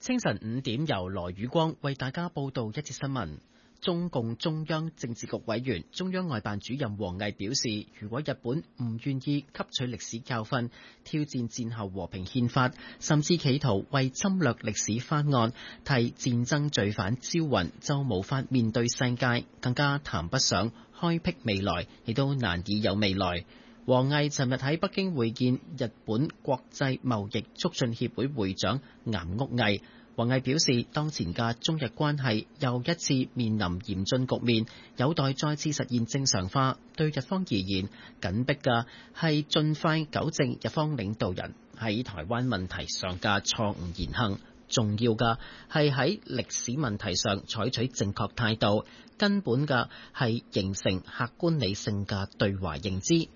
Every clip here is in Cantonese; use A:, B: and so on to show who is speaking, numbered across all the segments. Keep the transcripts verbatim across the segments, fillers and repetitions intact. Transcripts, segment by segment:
A: 清晨五點，由羅宇光為大家報道一節新聞。中共中央政治局委員、中央外辦主任王毅表示，如果日本唔願意吸取歷史教訓，挑戰戰後和平憲法，甚至企圖為侵略歷史翻案、替戰爭罪犯招魂，就無法面對世界，更加談不上開闢未來，亦都難以有未來。王毅尋日喺北京會見日本國際貿易促進協會會長岩屋毅。王毅表示，當前嘅中日關係又一次面臨嚴峻局面，有待再次實現正常化。對日方而言，緊迫嘅係盡快糾正日方領導人喺台灣問題上嘅錯誤言行，重要嘅係喺歷史問題上採取正確態度，根本嘅係形成客觀理性嘅對華認知。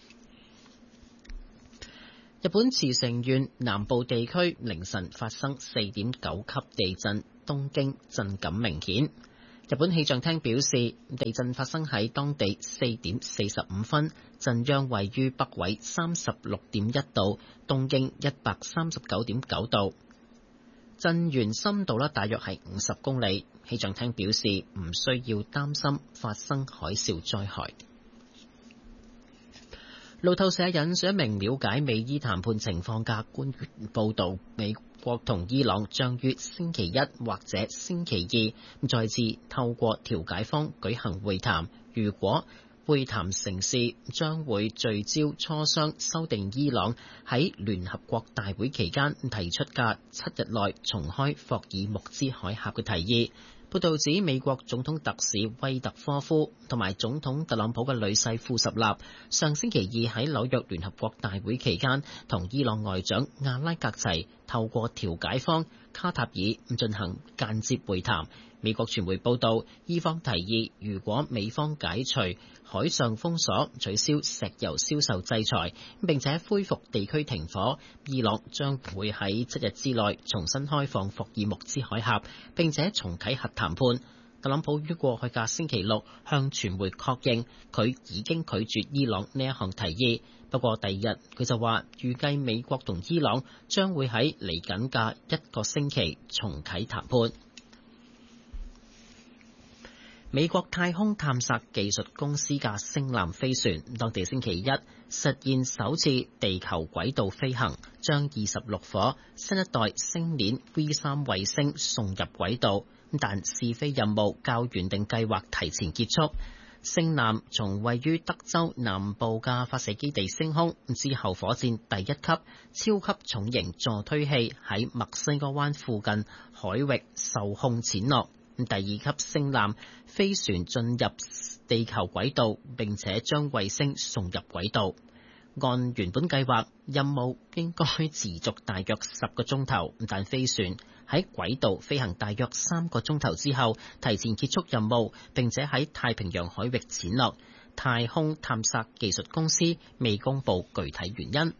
A: 日本茨城縣南部地區凌晨發生四點九級地震，東京震感明顯。日本氣象廳表示，地震發生喺當地四點四十五分，震央位於北緯三十六點一度，東經一百三十九點九度，震源深度呢大約係五十公里。氣象廳表示，唔需要擔心發生海嘯災害。路透社引述一名了解美伊談判情況嘅官員報道，美國同伊朗將於星期一或者星期二再次透過調解方舉行會談。如果會談成事，將會聚焦磋商修訂伊朗喺聯合國大會期間提出嘅七日內重開霍爾木茲海峽嘅提議。報道指，美國總統特使威特科夫同埋總統特朗普嘅女婿庫什納上星期二喺紐約聯合國大會期間，同伊朗外長阿拉格齊透過調解方卡塔爾進行間接會談。美國傳媒報道，伊方提議，如果美方解除海上封鎖、取消石油銷售制裁，並且恢復地區停火，伊朗將會喺七日之內重新開放霍爾木茲海峽，並且重啟核談判。特朗普於過去嘅星期六向傳媒確認，佢已經拒絕伊朗呢一項提議。不過第二日佢就話，預計美國同伊朗將會喺嚟緊嘅一個星期重啟談判。美國太空探索技術公司嘅星艦飛船，當地星期一實現首次地球軌道飛行，將二十六顆新一代星鏈 V 三衛星送入軌道，但試飛任務較原定計劃提前結束。星艦從位於德州南部嘅發射基地升空之後，火箭第一級超級重型助推器喺墨西哥灣附近海域受控潛落。第二級星艦飛船進入地球軌道，並且將衛星送入軌道。按原本計劃，任務應該持續大約十個鐘頭，但飛船喺軌道飛行大約三個鐘頭之後，提前結束任務，並且喺太平洋海域潛落。太空探索技術公司未公布具體原因。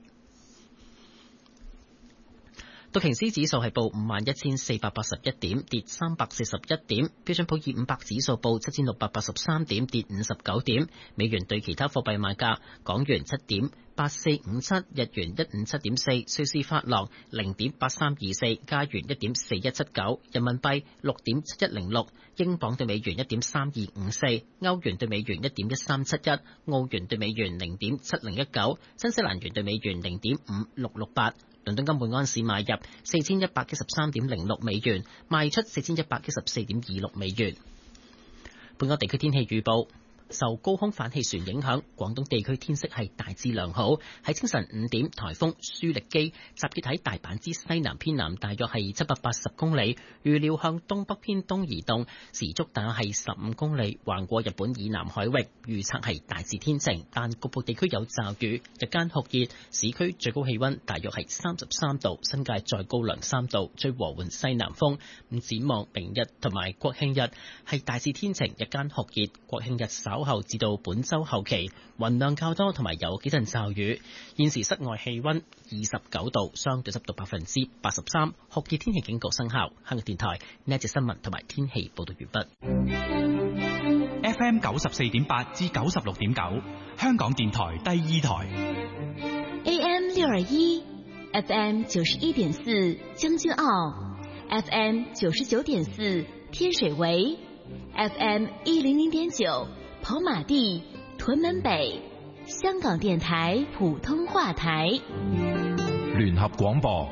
A: 道瓊斯指數係報五萬一千四百八十一點，跌三百四十一點。標準普爾五百指數報七千六百八十三點，跌五十九點。美元對其他貨幣賣價：港元七點八四五七，日元一五七點四，瑞士法郎零點八三二四，加元一點四一七九，人民幣六點七一零六，英鎊對美元一點三二五四，歐元對美元一點一三七一，澳元對美元零點七零一九，新西蘭元對美元零點五六六八。倫敦金每安士買入四千一百一十三點零六美元，賣出四千一百一十四點二六美元。本港地區天氣預報。受高空反氣旋影響，廣東地區天色係大致良好。喺清晨五點，颱風舒力基集結喺大阪之西南偏南，大約係七百八十公里，預料向東北偏東移動，時速大約係十五公里，橫過日本以南海域。預測係大致天晴，但局部地區有驟雨。日間酷熱，市區最高氣溫大約係三十三度，新界再高兩三度，吹和緩西南風。咁展望明日同埋國慶日係大致天晴，日間酷熱。國慶日稍後至到本周後期，雲量較多，同埋有幾陣驟雨。現時室外氣溫二十九度，相對濕度百分之八十三，酷熱天氣警告生效。香港電台呢一節新聞同埋天氣報道完畢。
B: F M 九十四點八至九十六點九，香港電台第二台。
C: A M 六二一，F M 九十一點四，將軍澳 F M 九十九點四天水圍 ，F M 一零零點九跑馬地、屯門北，香港電台普通話台
D: 聯合廣播。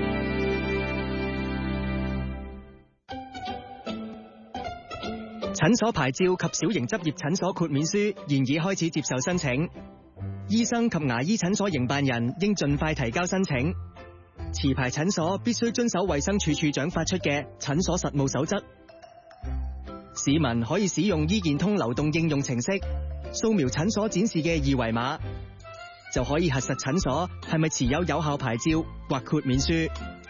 E: 診所牌照及小型執業診所豁免書現已開始接受申請，醫生及牙醫診所營辦人應盡快提交申請。持牌診所必須遵守衛生署署長發出嘅診所實務守則。市民可以使用醫健通流動應用程式，掃描診所展示嘅二維碼，就可以核實診所係咪持有有效牌照或豁免書。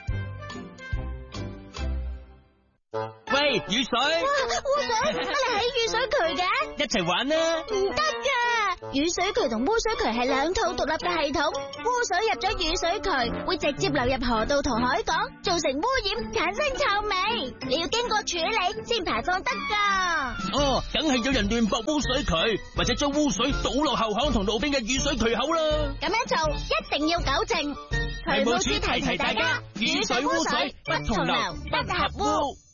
F: 喂，雨水！
G: 哇，污水！乜你喺雨水渠嘅？
F: 一齊玩啦！
G: 唔得噶，雨水渠同污水渠係兩套獨立嘅系統，污水入咗雨水渠會直接流入河道同海港，造成污染，產生臭味。你要經過處理先排放得噶。
F: 哦，梗係有人亂駁污水渠，或者將污水倒落後巷同路邊嘅雨水渠口啦。
G: 咁樣做一定要糾正。渠務署提提大家，雨水污水不同流，不合污。